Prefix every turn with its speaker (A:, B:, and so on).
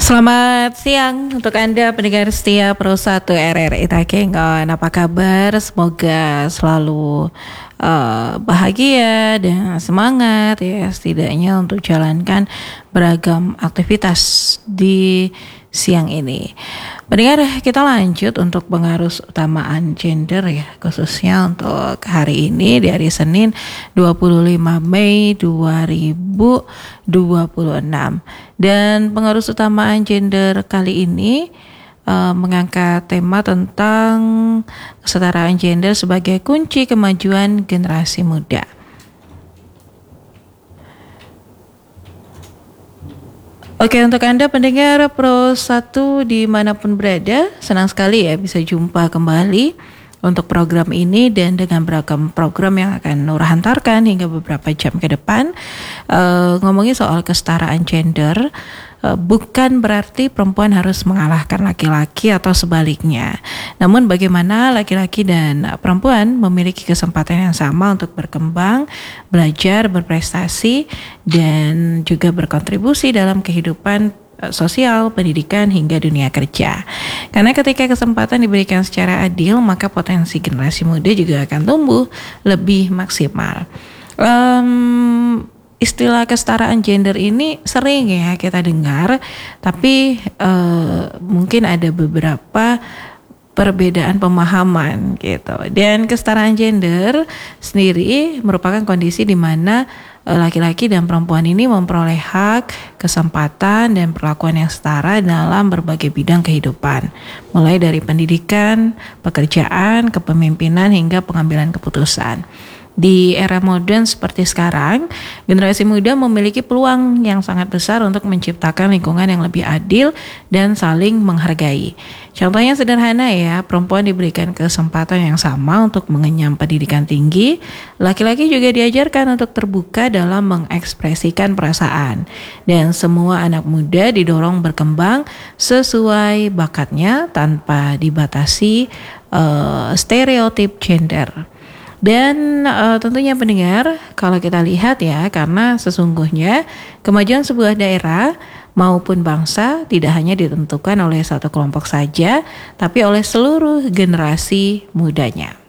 A: Selamat siang untuk Anda pendengar setia Pro 1 RRI Takengon. Apa kabar? Semoga selalu bahagia dan semangat ya, setidaknya untuk jalankan beragam aktivitas di siang ini. Pendengar, kita lanjut untuk pengarus utamaan gender ya, khususnya untuk hari ini di hari Senin 25 Mei 2026. Dan pengarus utamaan gender kali ini mengangkat tema tentang kesetaraan gender sebagai kunci kemajuan generasi muda. Oke, untuk Anda pendengar Pro 1 dimanapun berada, senang sekali ya bisa jumpa kembali untuk program ini dan dengan beragam program yang akan Nur hantarkan hingga beberapa jam ke depan. Ngomongin soal kesetaraan gender, bukan berarti perempuan harus mengalahkan laki-laki atau sebaliknya. Namun bagaimana laki-laki dan perempuan memiliki kesempatan yang sama untuk berkembang, belajar, berprestasi, dan juga berkontribusi dalam kehidupan sosial, pendidikan, hingga dunia kerja. Karena ketika kesempatan diberikan secara adil, maka potensi generasi muda juga akan tumbuh lebih maksimal. Istilah kesetaraan gender ini sering ya kita dengar, tapi mungkin ada beberapa perbedaan pemahaman gitu. Dan kesetaraan gender sendiri merupakan kondisi di mana laki-laki dan perempuan ini memperoleh hak, kesempatan, dan perlakuan yang setara dalam berbagai bidang kehidupan, mulai dari pendidikan, pekerjaan, kepemimpinan, hingga pengambilan keputusan. Di era modern seperti sekarang, generasi muda memiliki peluang yang sangat besar untuk menciptakan lingkungan yang lebih adil dan saling menghargai. Contohnya sederhana ya, perempuan diberikan kesempatan yang sama untuk mengenyam pendidikan tinggi, laki-laki juga diajarkan untuk terbuka dalam mengekspresikan perasaan, dan semua anak muda didorong berkembang sesuai bakatnya tanpa dibatasi stereotip gender. Dan tentunya pendengar, kalau kita lihat ya, karena sesungguhnya kemajuan sebuah daerah maupun bangsa tidak hanya ditentukan oleh satu kelompok saja, tapi oleh seluruh generasi mudanya.